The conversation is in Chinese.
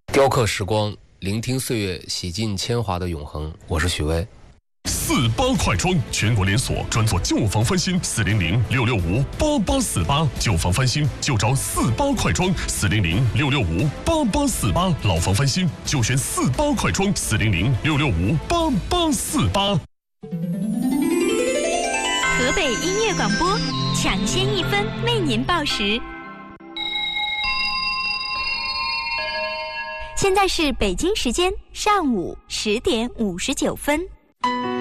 雕刻时光，聆听岁月，洗尽铅华的永恒。我是许巍。 48快装全国连锁，专做旧房翻新，400-665-8848，旧房翻新就找48快装，400-665-8848，老房翻新就选48快装，400-665-8848。 河北音乐广播，抢先1分为您报时。现在是北京时间上午10点59分。